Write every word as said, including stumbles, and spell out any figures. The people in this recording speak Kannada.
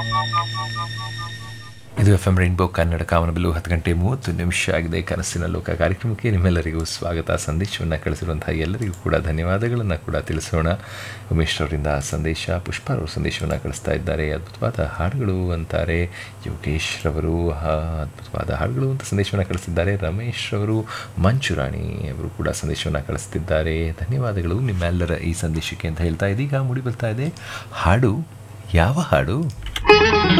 ಇದು ಎಫ್ ಎಂ ರೈನ್ಬೋ ಕನ್ನಡ ಕಾಮನಬಿಲ್ಲು ಹತ್ತು ಗಂಟೆ ಮೂವತ್ತು ನಿಮಿಷ ಆಗಿದೆ. ಕನಸಿನ ಲೋಕ ಕಾರ್ಯಕ್ರಮಕ್ಕೆ ನಿಮ್ಮೆಲ್ಲರಿಗೂ ಸ್ವಾಗತ. ಸಂದೇಶವನ್ನು ಕಳಿಸಿರುವಂತಹ ಎಲ್ಲರಿಗೂ ಕೂಡ ಧನ್ಯವಾದಗಳನ್ನು ಕೂಡ ತಿಳಿಸೋಣ. ಉಮೇಶ್ ಅವರಿಂದ ಸಂದೇಶ, ಪುಷ್ಪ ಅವರು ಸಂದೇಶವನ್ನು ಕಳಿಸ್ತಾ ಇದ್ದಾರೆ. ಅದ್ಭುತವಾದ ಹಾಡುಗಳು ಅಂತಾರೆ ಯೋಗೇಶ್ ರವರು. ಅದ್ಭುತವಾದ ಹಾಡುಗಳು ಅಂತ ಸಂದೇಶವನ್ನು ಕಳಿಸ್ತಿದ್ದಾರೆ. ರಮೇಶ್ ಅವರು, ಮಂಚುರಾಣಿ ಅವರು ಕೂಡ ಸಂದೇಶವನ್ನು ಕಳಿಸ್ತಿದ್ದಾರೆ. ಧನ್ಯವಾದಗಳು ನಿಮ್ಮೆಲ್ಲರ ಈ ಸಂದೇಶಕ್ಕೆ ಅಂತ ಹೇಳ್ತಾ ಇದೀಗ ಮೂಡಿ ಬರ್ತಾ ಇದೆ ಹಾಡು. ಯಾವ ಹಾಡು?